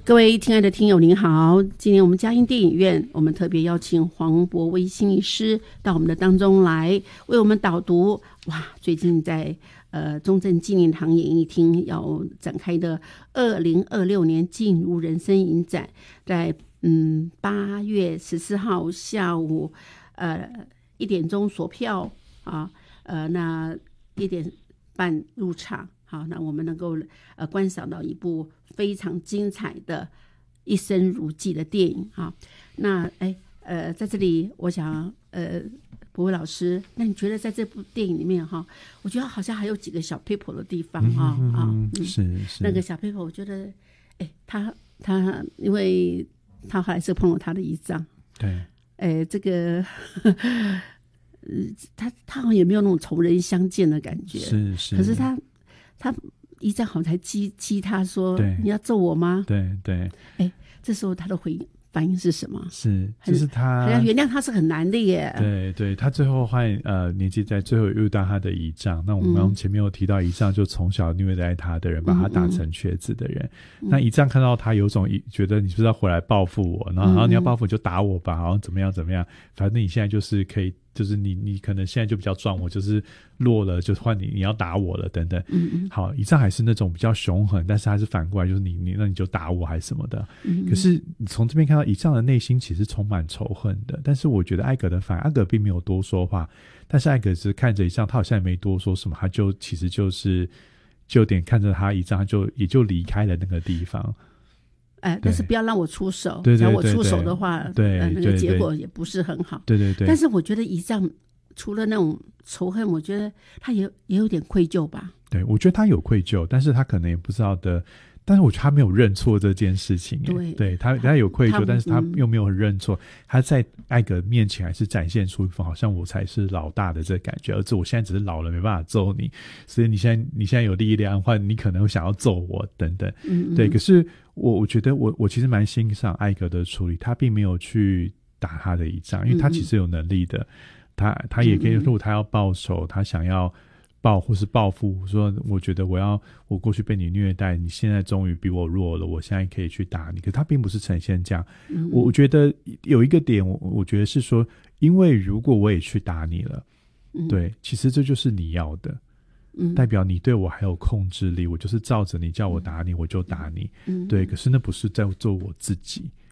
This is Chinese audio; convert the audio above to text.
各位亲爱的听友您好，今天我们佳音电影院，我们特别邀请黄柏威心理师到我们的当中来为我们导读。哇，最近在中正纪念堂演艺厅要展开的2026年进入人生影展，在8月14号下午1点钟锁票啊，那1点半入场。好，那我们能够观赏到一部非常精彩的一生如寄的电影啊。那在这里我想柏威老师，那你觉得在这部电影里面哈，我觉得好像还有几个小 people 的地方是那个小 people 我觉得他因为他后来是碰了他的姨丈， 对， 这个他好像也没有那种仇人相见的感觉， 是， 可是他姨丈好像才激他说你要揍我吗？ 对， 这时候他的反应是什么？ 就是他要原谅他是很难的耶。 对，他最后年纪在最后遇到他的姨丈，那我们刚刚前面有提到姨丈就从小虐待他的人，把他打成瘸子的人，那姨丈看到他有种觉得你是不是要回来报复我，然后你要报复就打我吧，好像怎么样，反正你现在就是可以，就是你可能现在就比较壮，我就是弱了，就换你要打我了等等。好，姨丈还是那种比较凶狠，但是他是反过来就是那你就打我还是什么的。可是你从这边看到姨丈的内心其实充满仇恨的，但是我觉得艾格的艾格并没有多说话，但是艾格是看着姨丈，他好像也没多说什么，他就其实就有点看着他姨丈，他也就离开了那个地方。 但是不要让我出手， 对， 让我出手的话， 对， 那个结果也不是很好。 对。 但是我觉得姨丈除了那种仇恨，我觉得他也有点愧疚吧。 对，我觉得他有愧疚，但是他可能也不知道的。但是我觉得他没有认错这件事情。对，他有愧疚，但是他又没有认错。他在艾格面前还是展现出一副好像我才是老大的这个感觉，而且我现在只是老了没办法揍你，所以你现在有力量的话，你可能会想要揍我等等。对。可是我觉得我其实蛮欣赏艾格的处理，他并没有去打他的姨丈，因为他其实有能力的，他也可以，如果他要报仇，他想要或是报复，说我觉得我过去被你虐待，你现在终于比我弱了，我现在可以去打你。可是他并不是呈现这样。我觉得有一个点，我觉得是说，因为如果我也去打你了，对，其实这就是你要的，代表你对我还有控制力，我就是照着你叫我打你，我就打你。对，可是那不是在做我自己。